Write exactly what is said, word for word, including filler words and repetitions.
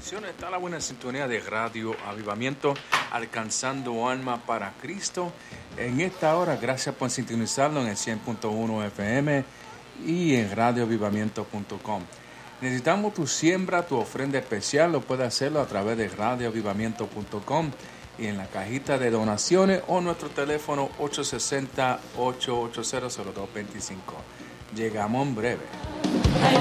bendiciones. Está la buena sintonía de Radio Avivamiento, alcanzando alma para Cristo. En esta hora, gracias por sintonizarlo en el cien punto uno F M y en radio avivamiento punto com. Necesitamos tu siembra, tu ofrenda especial. Lo puedes hacerlo a través de radio avivamiento punto com y en la cajita de donaciones o nuestro teléfono ocho seis cero, ocho ocho cero, cero dos dos cinco. Llegamos en breve.